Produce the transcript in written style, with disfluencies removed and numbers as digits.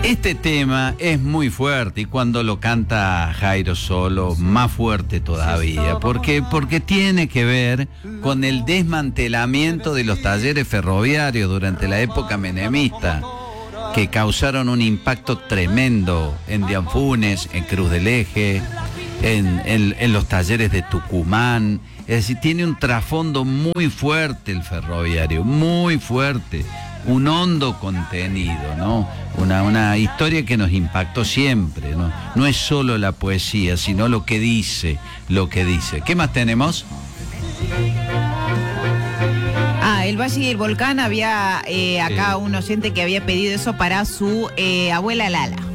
Este tema es muy fuerte y cuando lo canta Jairo solo, más fuerte todavía. Porque tiene que ver con el desmantelamiento de los talleres ferroviarios durante la época menemista, que causaron un impacto tremendo en Dianfunes, en Cruz del Eje, en los talleres de Tucumán. Es decir, tiene un trasfondo muy fuerte el ferroviario, muy fuerte. Un hondo contenido, ¿no? Una historia que nos impactó siempre, ¿no? No es solo la poesía, sino lo que dice. ¿Qué más tenemos? El Valle y el Volcán, había acá un oyente que había pedido eso para su abuela Lala.